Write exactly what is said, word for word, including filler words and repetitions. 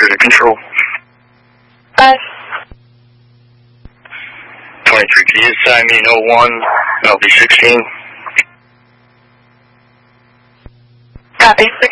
twenty-three to control. Five. twenty-three, can you assign me no one, L B sixteen? Copy, six.